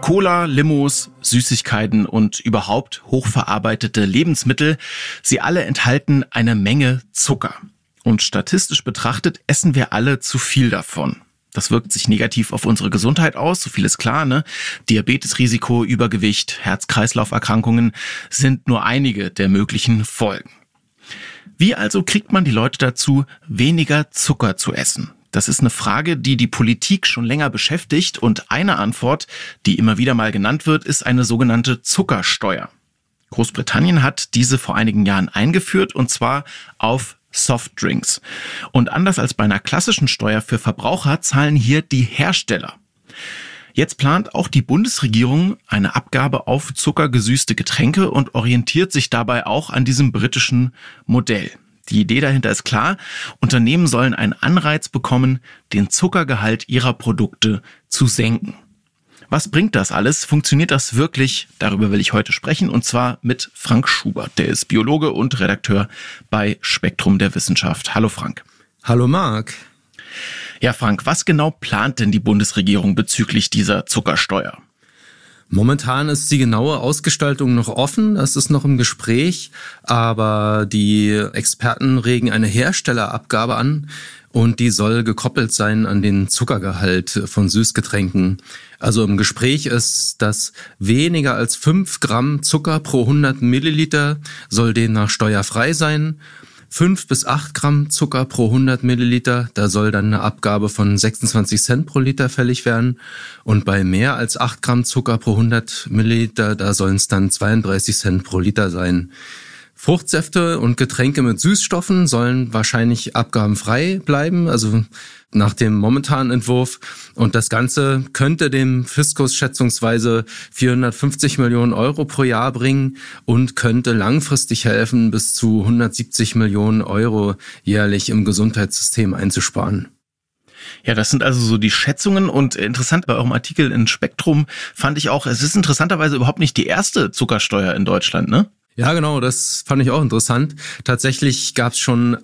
Cola, Limos, Süßigkeiten und überhaupt hochverarbeitete Lebensmittel, sie alle enthalten eine Menge Zucker. Und statistisch betrachtet essen wir alle zu viel davon. Das wirkt sich negativ auf unsere Gesundheit aus, so viel ist klar, ne? Diabetesrisiko, Übergewicht, Herz-Kreislauf-Erkrankungen sind nur einige der möglichen Folgen. Wie also kriegt man die Leute dazu, weniger Zucker zu essen? Das ist eine Frage, die die Politik schon länger beschäftigt, und eine Antwort, die immer wieder mal genannt wird, ist eine sogenannte Zuckersteuer. Großbritannien hat diese vor einigen Jahren eingeführt, und zwar auf Softdrinks. Und anders als bei einer klassischen Steuer für Verbraucher zahlen hier die Hersteller. Jetzt plant auch die Bundesregierung eine Abgabe auf zuckergesüßte Getränke und orientiert sich dabei auch an diesem britischen Modell. Die Idee dahinter ist klar: Unternehmen sollen einen Anreiz bekommen, den Zuckergehalt ihrer Produkte zu senken. Was bringt das alles? Funktioniert das wirklich? Darüber will ich heute sprechen, und zwar mit Frank Schubert. Der ist Biologe und Redakteur bei Spektrum der Wissenschaft. Hallo Frank. Hallo Marc. Ja Frank, was genau plant denn die Bundesregierung bezüglich dieser Zuckersteuer? Momentan ist die genaue Ausgestaltung noch offen, das ist noch im Gespräch, aber die Experten regen eine Herstellerabgabe an, und die soll gekoppelt sein an den Zuckergehalt von Süßgetränken. Also im Gespräch ist, dass weniger als 5 Gramm Zucker pro 100 Milliliter soll demnach steuerfrei sein. 5 bis 8 Gramm Zucker pro 100 Milliliter, da soll dann eine Abgabe von 26 Cent pro Liter fällig werden. Und bei mehr als 8 Gramm Zucker pro 100 Milliliter, da sollen es dann 32 Cent pro Liter sein. Fruchtsäfte und Getränke mit Süßstoffen sollen wahrscheinlich abgabenfrei bleiben, also nach dem momentanen Entwurf. Und das Ganze könnte dem Fiskus schätzungsweise 450 Millionen Euro pro Jahr bringen und könnte langfristig helfen, bis zu 170 Millionen Euro jährlich im Gesundheitssystem einzusparen. Ja, das sind also so die Schätzungen, und interessant bei eurem Artikel in Spektrum fand ich auch, es ist interessanterweise überhaupt nicht die erste Zuckersteuer in Deutschland, ne? Ja, genau, das fand ich auch interessant. Tatsächlich gab es schon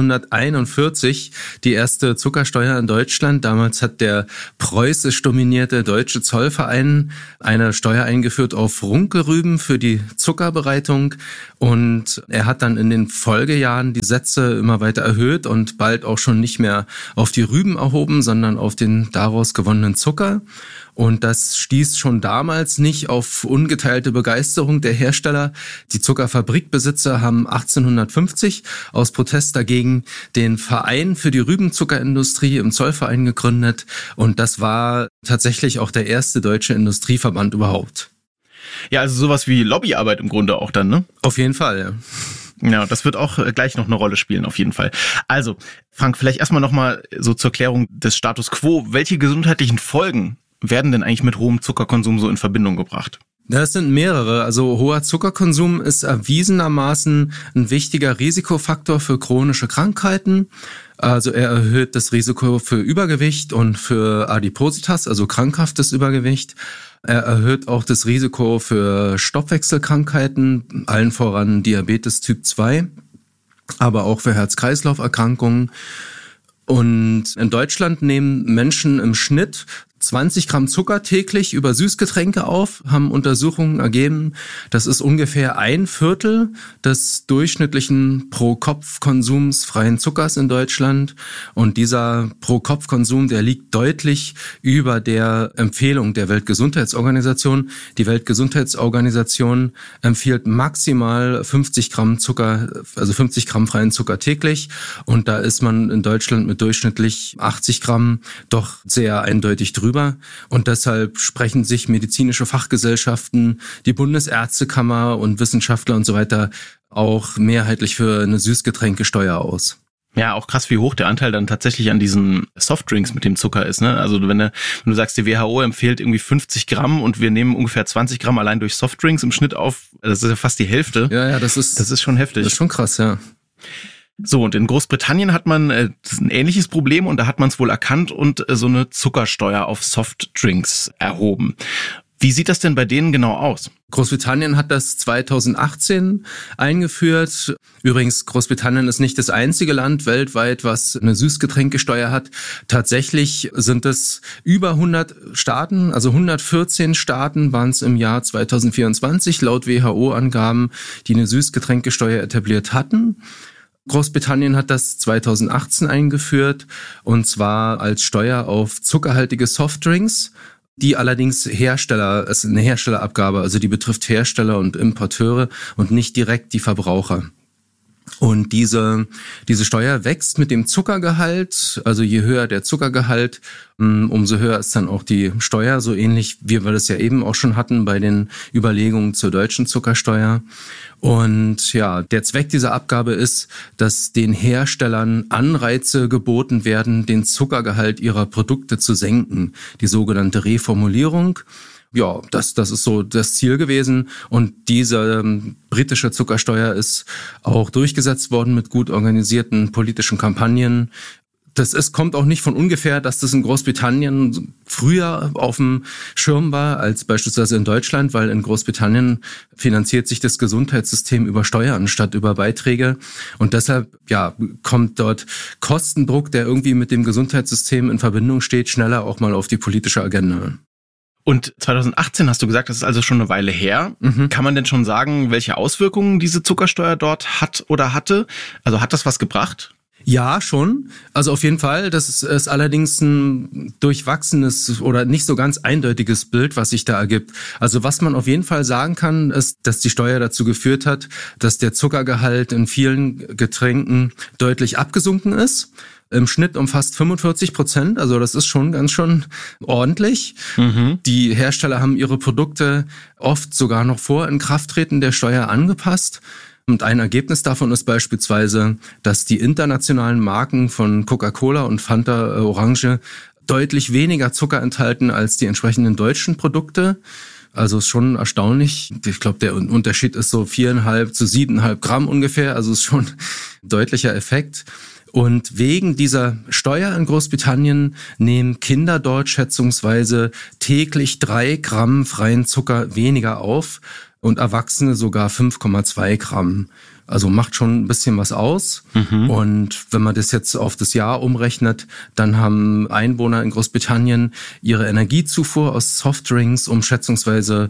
1841 die erste Zuckersteuer in Deutschland. Damals hat der preußisch dominierte Deutsche Zollverein eine Steuer eingeführt auf Runkelrüben für die Zuckerbereitung. Und er hat dann in den Folgejahren die Sätze immer weiter erhöht und bald auch schon nicht mehr auf die Rüben erhoben, sondern auf den daraus gewonnenen Zucker. Und das stieß schon damals nicht auf ungeteilte Begeisterung der Hersteller. Die Zuckerfabrikbesitzer haben 1850 aus Protest dagegen den Verein für die Rübenzuckerindustrie im Zollverein gegründet. Und das war tatsächlich auch der erste deutsche Industrieverband überhaupt. Ja, also sowas wie Lobbyarbeit im Grunde auch dann, ne? Auf jeden Fall, ja. Ja, das wird auch gleich noch eine Rolle spielen, auf jeden Fall. Also, Frank, vielleicht erstmal nochmal so zur Klärung des Status Quo. Welche gesundheitlichen Folgen werden denn eigentlich mit hohem Zuckerkonsum so in Verbindung gebracht? Das sind mehrere. Also hoher Zuckerkonsum ist erwiesenermaßen ein wichtiger Risikofaktor für chronische Krankheiten. Also er erhöht das Risiko für Übergewicht und für Adipositas, also krankhaftes Übergewicht. Er erhöht auch das Risiko für Stoffwechselkrankheiten, allen voran Diabetes Typ 2, aber auch für Herz-Kreislauf-Erkrankungen. Und in Deutschland nehmen Menschen im Schnitt 20 Gramm Zucker täglich über Süßgetränke auf, haben Untersuchungen ergeben. Das ist ungefähr 1/4 des durchschnittlichen Pro-Kopf-Konsums freien Zuckers in Deutschland. Und dieser Pro-Kopf-Konsum, der liegt deutlich über der Empfehlung der Weltgesundheitsorganisation. Die Weltgesundheitsorganisation empfiehlt maximal 50 Gramm Zucker, also 50 Gramm freien Zucker täglich. Und da ist man in Deutschland mit durchschnittlich 80 Gramm doch sehr eindeutig drüber. Und deshalb sprechen sich medizinische Fachgesellschaften, die Bundesärztekammer und Wissenschaftler und so weiter auch mehrheitlich für eine Süßgetränkesteuer aus. Ja, auch krass, wie hoch der Anteil dann tatsächlich an diesen Softdrinks mit dem Zucker ist, ne? Also wenn du sagst, die WHO empfiehlt irgendwie 50 Gramm und wir nehmen ungefähr 20 Gramm allein durch Softdrinks im Schnitt auf, das ist ja fast die Hälfte. Ja, das ist schon heftig. Das ist schon krass, ja. So, und in Großbritannien hat man ein ähnliches Problem, und da hat man es wohl erkannt und so eine Zuckersteuer auf Softdrinks erhoben. Wie sieht das denn bei denen genau aus? Großbritannien hat das 2018 eingeführt. Übrigens, Großbritannien ist nicht das einzige Land weltweit, was eine Süßgetränkesteuer hat. Tatsächlich sind es über 100 Staaten, also 114 Staaten waren es im Jahr 2024 laut WHO-Angaben, die eine Süßgetränkesteuer etabliert hatten. Großbritannien hat das 2018 eingeführt, und zwar als Steuer auf zuckerhaltige Softdrinks, die allerdings Hersteller, es ist eine Herstellerabgabe, also die betrifft Hersteller und Importeure und nicht direkt die Verbraucher. Und diese Steuer wächst mit dem Zuckergehalt, also je höher der Zuckergehalt, umso höher ist dann auch die Steuer, so ähnlich wie wir das ja eben auch schon hatten bei den Überlegungen zur deutschen Zuckersteuer. Und ja, der Zweck dieser Abgabe ist, dass den Herstellern Anreize geboten werden, den Zuckergehalt ihrer Produkte zu senken, die sogenannte Reformulierung. Ja, das ist so das Ziel gewesen, und diese britische Zuckersteuer ist auch durchgesetzt worden mit gut organisierten politischen Kampagnen. Kommt auch nicht von ungefähr, dass das in Großbritannien früher auf dem Schirm war als beispielsweise in Deutschland, weil in Großbritannien finanziert sich das Gesundheitssystem über Steuern statt über Beiträge, und deshalb kommt dort Kostendruck, der irgendwie mit dem Gesundheitssystem in Verbindung steht, schneller auch mal auf die politische Agenda. Und 2018 hast du gesagt, das ist also schon eine Weile her. Kann man denn schon sagen, welche Auswirkungen diese Zuckersteuer dort hat oder hatte? Also hat das was gebracht? Ja, schon. Also auf jeden Fall. Das ist allerdings ein durchwachsenes oder nicht so ganz eindeutiges Bild, was sich da ergibt. Also was man auf jeden Fall sagen kann, ist, dass die Steuer dazu geführt hat, dass der Zuckergehalt in vielen Getränken deutlich abgesunken ist. Im Schnitt um fast 45%, also das ist schon ganz schön ordentlich. Die Hersteller haben ihre Produkte oft sogar noch vor Inkrafttreten der Steuer angepasst. Und ein Ergebnis davon ist beispielsweise, dass die internationalen Marken von Coca-Cola und Fanta Orange deutlich weniger Zucker enthalten als die entsprechenden deutschen Produkte. Also ist schon erstaunlich. Ich glaube, der Unterschied ist so 4,5 zu 7,5 Gramm ungefähr. Also ist schon ein deutlicher Effekt. Und wegen dieser Steuer in Großbritannien nehmen Kinder dort schätzungsweise täglich 3 Gramm freien Zucker weniger auf und Erwachsene sogar 5,2 Gramm. Also macht schon ein bisschen was aus. Und wenn man das jetzt auf das Jahr umrechnet, dann haben Einwohner in Großbritannien ihre Energiezufuhr aus Softdrinks um schätzungsweise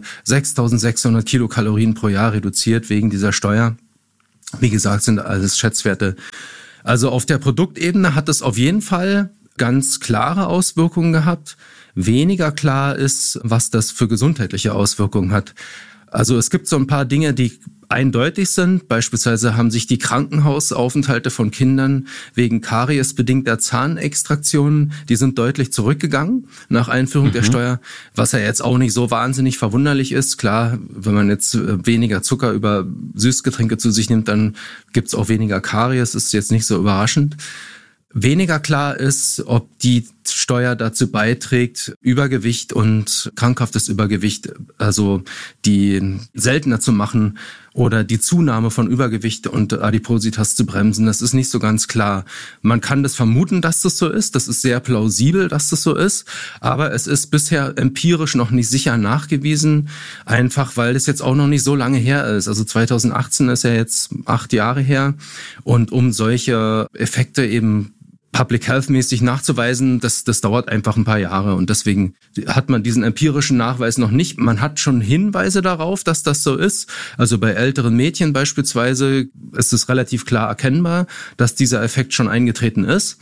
6.600 Kilokalorien pro Jahr reduziert wegen dieser Steuer. Wie gesagt, sind alles Schätzwerte. Also auf der Produktebene hat es auf jeden Fall ganz klare Auswirkungen gehabt. Weniger klar ist, was das für gesundheitliche Auswirkungen hat. Also es gibt so ein paar Dinge, die eindeutig sind. Beispielsweise haben sich die Krankenhausaufenthalte von Kindern wegen kariesbedingter Zahnextraktionen, die sind deutlich zurückgegangen nach Einführung der Steuer, was ja jetzt auch nicht so wahnsinnig verwunderlich ist. Klar, wenn man jetzt weniger Zucker über Süßgetränke zu sich nimmt, dann gibt's auch weniger Karies, ist jetzt nicht so überraschend. Weniger klar ist, ob die Steuer dazu beiträgt, Übergewicht und krankhaftes Übergewicht, also die seltener zu machen oder die Zunahme von Übergewicht und Adipositas zu bremsen. Das ist nicht so ganz klar. Man kann das vermuten, dass das so ist. Das ist sehr plausibel, dass das so ist. Aber es ist bisher empirisch noch nicht sicher nachgewiesen. Einfach, weil es jetzt auch noch nicht so lange her ist. Also 2018 ist ja jetzt 8 Jahre her. Und um solche Effekte eben Public Health mäßig nachzuweisen, das dauert einfach ein paar Jahre, und deswegen hat man diesen empirischen Nachweis noch nicht. Man hat schon Hinweise darauf, dass das so ist. Also bei älteren Mädchen beispielsweise ist es relativ klar erkennbar, dass dieser Effekt schon eingetreten ist,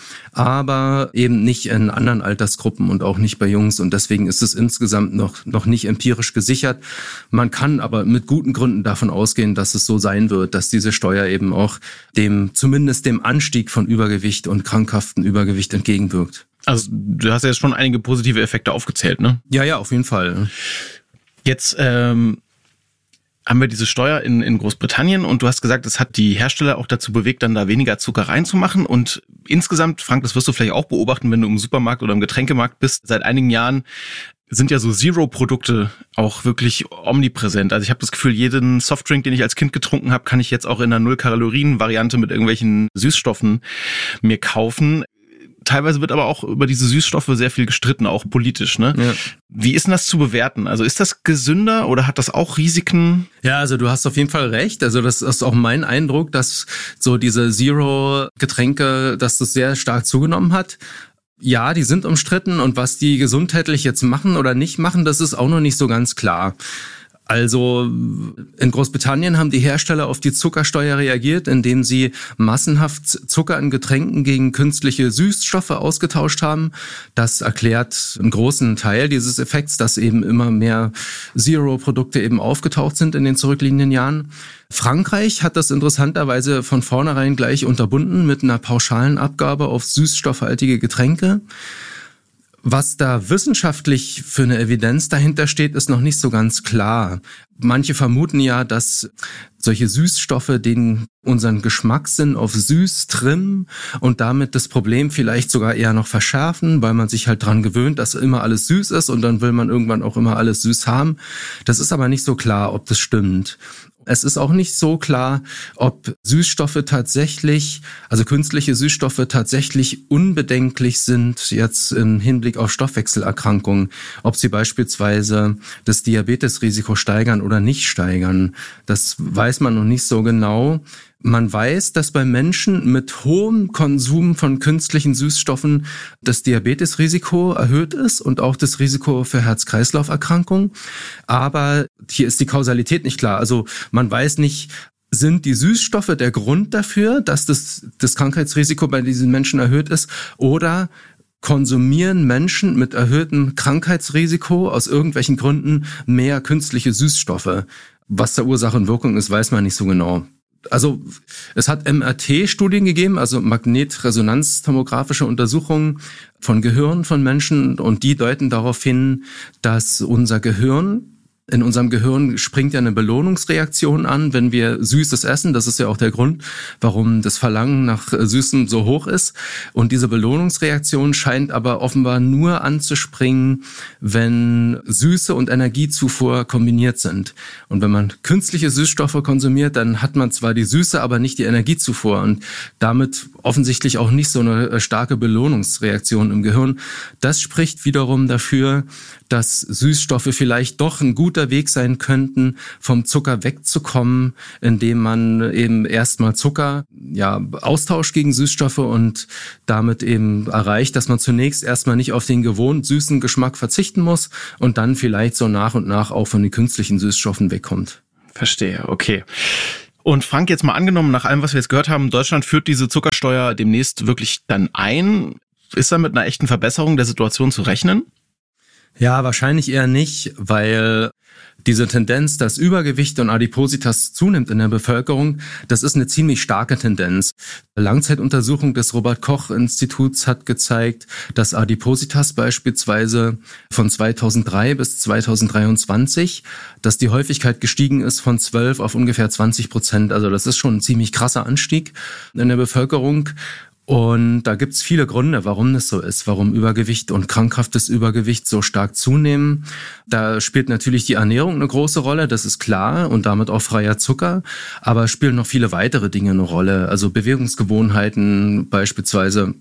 aber eben nicht in anderen Altersgruppen und auch nicht bei Jungs, und deswegen ist es insgesamt noch nicht empirisch gesichert. Man kann aber mit guten Gründen davon ausgehen, dass es so sein wird, dass diese Steuer eben auch zumindest dem Anstieg von Übergewicht und krankhaften Übergewicht entgegenwirkt. Also du hast ja schon einige positive Effekte aufgezählt, ne? Ja, auf jeden Fall. Jetzt haben wir diese Steuer in Großbritannien, und du hast gesagt, es hat die Hersteller auch dazu bewegt, dann da weniger Zucker reinzumachen. Und insgesamt, Frank, das wirst du vielleicht auch beobachten, wenn du im Supermarkt oder im Getränkemarkt bist, seit einigen Jahren sind ja so Zero-Produkte auch wirklich omnipräsent. Also ich habe das Gefühl, jeden Softdrink, den ich als Kind getrunken habe, kann ich jetzt auch in einer Null-Kalorien-Variante mit irgendwelchen Süßstoffen mir kaufen. teilweise wird aber auch über diese Süßstoffe sehr viel gestritten, auch politisch, ne? Ja. Wie ist denn das zu bewerten? Also ist das gesünder oder hat das auch Risiken? Ja, also du hast auf jeden Fall recht. Also das ist auch mein Eindruck, dass so diese Zero-Getränke, dass das sehr stark zugenommen hat. Ja, die sind umstritten und was die gesundheitlich jetzt machen oder nicht machen, das ist auch noch nicht so ganz klar. Also in Großbritannien haben die Hersteller auf die Zuckersteuer reagiert, indem sie massenhaft Zucker in Getränken gegen künstliche Süßstoffe ausgetauscht haben. Das erklärt einen großen Teil dieses Effekts, dass eben immer mehr Zero-Produkte eben aufgetaucht sind in den zurückliegenden Jahren. Frankreich hat das interessanterweise von vornherein gleich unterbunden mit einer pauschalen Abgabe auf süßstoffhaltige Getränke. Was da wissenschaftlich für eine Evidenz dahinter steht, ist noch nicht so ganz klar. Manche vermuten ja, dass solche Süßstoffe unseren Geschmackssinn auf süß trimmen und damit das Problem vielleicht sogar eher noch verschärfen, weil man sich halt dran gewöhnt, dass immer alles süß ist und dann will man irgendwann auch immer alles süß haben. Das ist aber nicht so klar, ob das stimmt. Es ist auch nicht so klar, ob Süßstoffe tatsächlich, also künstliche Süßstoffe tatsächlich unbedenklich sind jetzt im Hinblick auf Stoffwechselerkrankungen, ob sie beispielsweise das Diabetesrisiko steigern oder nicht steigern. Das weiß man noch nicht so genau. Man weiß, dass bei Menschen mit hohem Konsum von künstlichen Süßstoffen das Diabetesrisiko erhöht ist und auch das Risiko für Herz-Kreislauf-Erkrankungen. Aber hier ist die Kausalität nicht klar. Also man weiß nicht, sind die Süßstoffe der Grund dafür, dass das Krankheitsrisiko bei diesen Menschen erhöht ist, oder konsumieren Menschen mit erhöhtem Krankheitsrisiko aus irgendwelchen Gründen mehr künstliche Süßstoffe? Was da Ursache und Wirkung ist, weiß man nicht so genau. Also es hat MRT-Studien gegeben, also Magnetresonanztomographische Untersuchungen von Gehirn von Menschen, und die deuten darauf hin, dass in unserem Gehirn springt ja eine Belohnungsreaktion an, wenn wir Süßes essen. Das ist ja auch der Grund, warum das Verlangen nach Süßem so hoch ist. Und diese Belohnungsreaktion scheint aber offenbar nur anzuspringen, wenn Süße und Energiezufuhr kombiniert sind. Und wenn man künstliche Süßstoffe konsumiert, dann hat man zwar die Süße, aber nicht die Energiezufuhr und damit offensichtlich auch nicht so eine starke Belohnungsreaktion im Gehirn. Das spricht wiederum dafür, dass Süßstoffe vielleicht doch ein guter Weg sein könnten, vom Zucker wegzukommen, indem man eben erstmal Zucker austauscht gegen Süßstoffe und damit eben erreicht, dass man zunächst erstmal nicht auf den gewohnt süßen Geschmack verzichten muss und dann vielleicht so nach und nach auch von den künstlichen Süßstoffen wegkommt. Verstehe, okay. Und Frank, jetzt mal angenommen, nach allem, was wir jetzt gehört haben, Deutschland führt diese Zuckersteuer demnächst wirklich dann ein. Ist da mit einer echten Verbesserung der Situation zu rechnen? Ja, wahrscheinlich eher nicht, weil diese Tendenz, dass Übergewicht und Adipositas zunimmt in der Bevölkerung, das ist eine ziemlich starke Tendenz. Eine Langzeituntersuchung des Robert-Koch-Instituts hat gezeigt, dass Adipositas beispielsweise von 2003 bis 2023, dass die Häufigkeit gestiegen ist von 12 auf ungefähr 20%. Also das ist schon ein ziemlich krasser Anstieg in der Bevölkerung. Und da gibt's viele Gründe, warum das so ist, warum Übergewicht und krankhaftes Übergewicht so stark zunehmen. Da spielt natürlich die Ernährung eine große Rolle, das ist klar, und damit auch freier Zucker. Aber es spielen noch viele weitere Dinge eine Rolle, also Bewegungsgewohnheiten beispielsweise.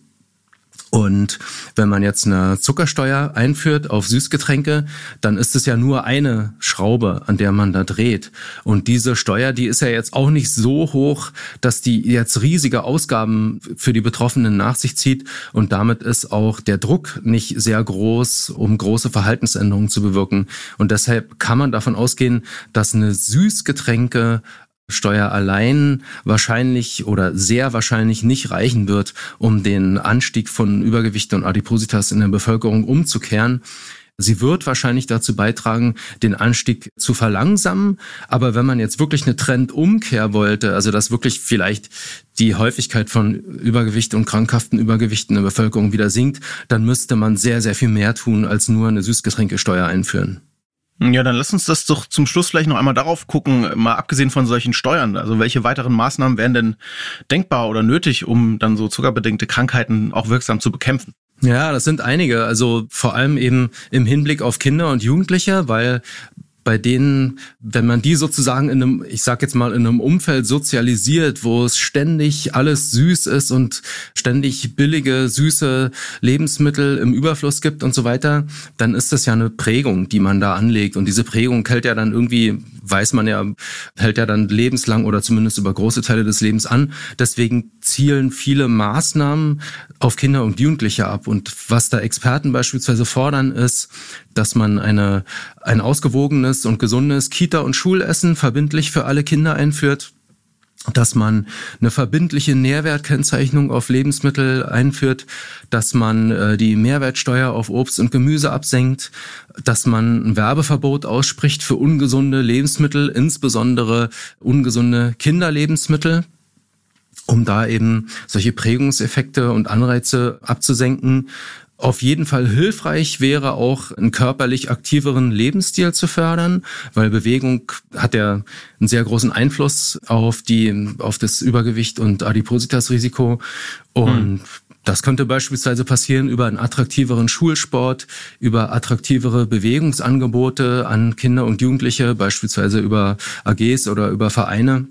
Und wenn man jetzt eine Zuckersteuer einführt auf Süßgetränke, dann ist es ja nur eine Schraube, an der man da dreht. Und diese Steuer, die ist ja jetzt auch nicht so hoch, dass die jetzt riesige Ausgaben für die Betroffenen nach sich zieht. Und damit ist auch der Druck nicht sehr groß, um große Verhaltensänderungen zu bewirken. Und deshalb kann man davon ausgehen, dass eine Süßgetränke Steuer allein wahrscheinlich oder sehr wahrscheinlich nicht reichen wird, um den Anstieg von Übergewicht und Adipositas in der Bevölkerung umzukehren. Sie wird wahrscheinlich dazu beitragen, den Anstieg zu verlangsamen. Aber wenn man jetzt wirklich eine Trendumkehr wollte, also dass wirklich vielleicht die Häufigkeit von Übergewicht und krankhaften Übergewicht in der Bevölkerung wieder sinkt, dann müsste man sehr, sehr viel mehr tun, als nur eine Süßgetränkesteuer einführen. Ja, dann lass uns das doch zum Schluss vielleicht noch einmal darauf gucken, mal abgesehen von solchen Steuern. Also welche weiteren Maßnahmen wären denn denkbar oder nötig, um dann so zuckerbedingte Krankheiten auch wirksam zu bekämpfen? Ja, das sind einige. Also vor allem eben im Hinblick auf Kinder und Jugendliche, weil bei denen, wenn man die sozusagen in einem Umfeld sozialisiert, wo es ständig alles süß ist und ständig billige, süße Lebensmittel im Überfluss gibt und so weiter, dann ist das ja eine Prägung, die man da anlegt. Und diese Prägung hält ja dann irgendwie, weiß man ja, hält ja dann lebenslang oder zumindest über große Teile des Lebens an. Deswegen zielen viele Maßnahmen auf Kinder und Jugendliche ab. Und was da Experten beispielsweise fordern, ist, dass man ein ausgewogenes und gesundes Kita- und Schulessen verbindlich für alle Kinder einführt, dass man eine verbindliche Nährwertkennzeichnung auf Lebensmittel einführt, dass man die Mehrwertsteuer auf Obst und Gemüse absenkt, dass man ein Werbeverbot ausspricht für ungesunde Lebensmittel, insbesondere ungesunde Kinderlebensmittel, um da eben solche Prägungseffekte und Anreize abzusenken. Auf jeden Fall hilfreich wäre auch, einen körperlich aktiveren Lebensstil zu fördern, weil Bewegung hat ja einen sehr großen Einfluss auf das Übergewicht und Adipositas-Risiko. Und das könnte beispielsweise passieren über einen attraktiveren Schulsport, über attraktivere Bewegungsangebote an Kinder und Jugendliche, beispielsweise über AGs oder über Vereine.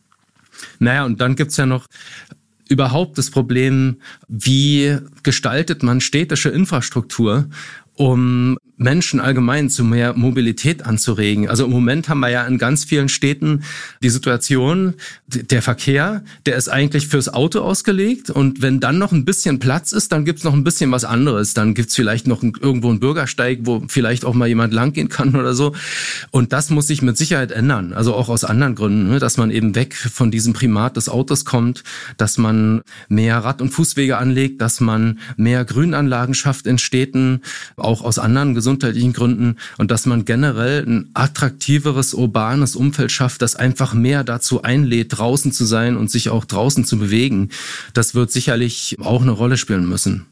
Naja, und dann gibt's ja noch überhaupt das Problem, wie gestaltet man städtische Infrastruktur, um Menschen allgemein zu mehr Mobilität anzuregen. Also im Moment haben wir ja in ganz vielen Städten die Situation, der Verkehr, der ist eigentlich fürs Auto ausgelegt und wenn dann noch ein bisschen Platz ist, dann gibt's noch ein bisschen was anderes. Dann gibt's vielleicht noch irgendwo einen Bürgersteig, wo vielleicht auch mal jemand langgehen kann oder so. Und das muss sich mit Sicherheit ändern, also auch aus anderen Gründen, dass man eben weg von diesem Primat des Autos kommt, dass man mehr Rad- und Fußwege anlegt, dass man mehr Grünanlagen schafft in Städten, auch aus anderen gesundheitlichen Gründen und dass man generell ein attraktiveres, urbanes Umfeld schafft, das einfach mehr dazu einlädt, draußen zu sein und sich auch draußen zu bewegen. Das wird sicherlich auch eine Rolle spielen müssen.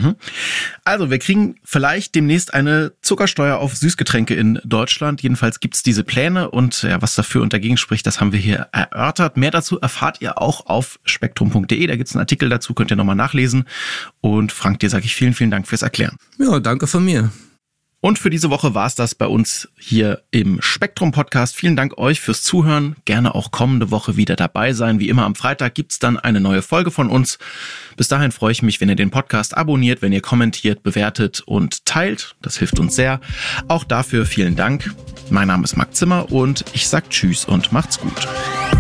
Also wir kriegen vielleicht demnächst eine Zuckersteuer auf Süßgetränke in Deutschland. Jedenfalls gibt's diese Pläne und ja, was dafür und dagegen spricht, das haben wir hier erörtert. Mehr dazu erfahrt ihr auch auf spektrum.de. Da gibt's einen Artikel dazu, könnt ihr nochmal nachlesen. Und Frank, dir sage ich vielen, vielen Dank fürs Erklären. Ja, danke von mir. Und für diese Woche war es das bei uns hier im Spektrum-Podcast. Vielen Dank euch fürs Zuhören. Gerne auch kommende Woche wieder dabei sein. Wie immer am Freitag gibt's dann eine neue Folge von uns. Bis dahin freue ich mich, wenn ihr den Podcast abonniert, wenn ihr kommentiert, bewertet und teilt. Das hilft uns sehr. Auch dafür vielen Dank. Mein Name ist Marc Zimmer und ich sag Tschüss und macht's gut.